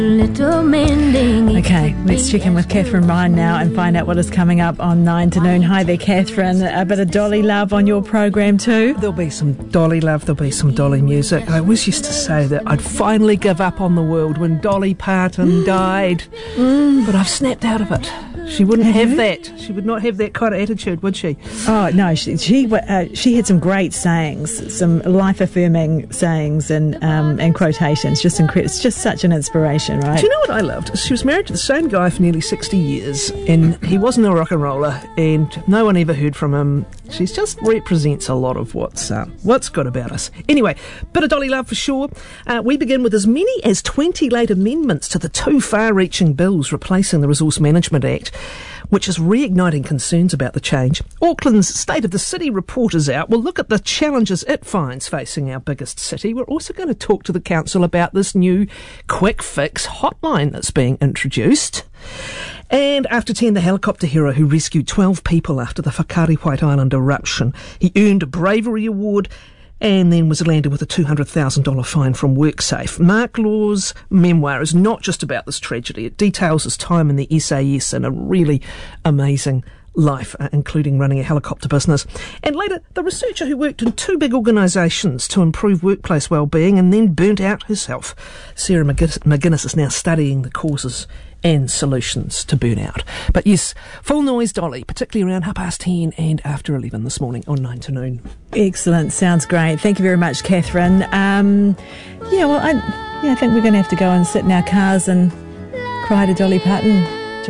Okay, let's check in with Catherine Ryan now and find out what is coming up on 9 to Noon. Hi there, Catherine. A bit of Dolly love on your program too? There'll be some Dolly love, there'll be some Dolly music. I always used to say that I'd finally give up on the world when Dolly Parton died. But I've snapped out of it. She wouldn't have that. She would not have that kind of attitude, would she? Oh, no, she had some great sayings, some life-affirming sayings and quotations. Just incredible. It's just such an inspiration, right? Do you know what I loved? She was married to the same guy for nearly 60 years, and he wasn't a rock and roller, and no one ever heard from him. She just represents a lot of what's good about us. Anyway, bit of Dolly love for sure. We begin with as many as 20 late amendments to the two far-reaching bills replacing the Resource Management Act, which is reigniting concerns about the change. Auckland's State of the City report is out. We'll look at the challenges it finds facing our biggest city. We're also going to talk to the council about this new quick fix hotline that's being introduced. And after 10, the helicopter hero who rescued 12 people after the Whakaari White Island eruption. He earned a bravery award and then was landed with a $200,000 fine from WorkSafe. Mark Law's memoir is not just about this tragedy. It details his time in the SAS and a really amazing life, including running a helicopter business. And later, the researcher who worked in two big organisations to improve workplace wellbeing and then burnt out herself. Sarah McGuinness is now studying the causes and solutions to burnout. But yes, full noise Dolly, particularly around 10:30 and after 11 this morning on 9 to Noon. Excellent, sounds great. Thank you very much, Catherine. I think we're going to have to go and sit in our cars and cry to Dolly Parton.